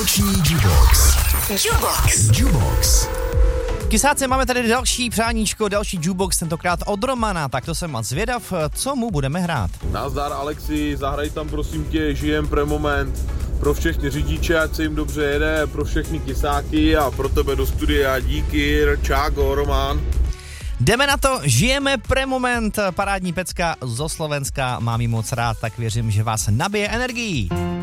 Noční Jukebox. Jukebox. V kysáce máme tady další přáníčko, další jukebox, tentokrát od Romana, tak to jsem moc zvědav, co mu budeme hrát. Nazdar Alexi, zahraj tam prosím tě Žijem pre moment. Pro všechny řidiče, ať se jim dobře jede, pro všechny kysáky a pro tebe do studia. Díky, čágo, Roman. Jdeme na to, Žijeme pre moment, parádní pecka zo Slovenska, mám ji moc rád, tak věřím, že vás nabije energií.